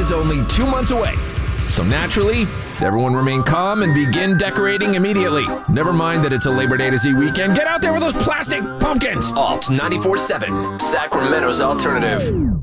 is only 2 months away. So naturally, everyone remain calm and begin decorating immediately. Never mind that it's a Labor Day to Z weekend. Get out there with those plastic pumpkins! Alt 94.7, Sacramento's alternative.